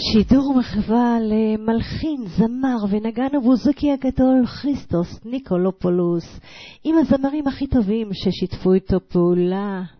שידור מחווה למלחין, זמר ונגן הבוזוקי הגדול כריסטוס ניקולופולוס, עם הזמרים הכי טובים ששיתפו איתו פעולה.